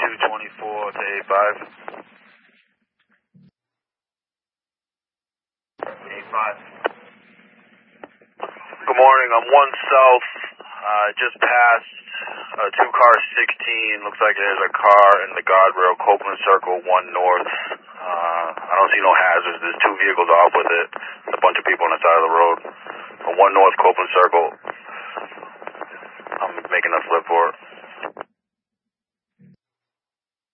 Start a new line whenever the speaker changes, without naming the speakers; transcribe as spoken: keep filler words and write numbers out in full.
two twenty-four to eight five. eight five. Good morning, I'm one south, uh, just past uh, two car sixteen. Looks like there's a car in the guardrail, Copeland Circle, one north. Uh, I don't see no hazards. There's two vehicles off with it. A bunch of people on the side of the road. One north, Copeland Circle. I'm making a flip for it.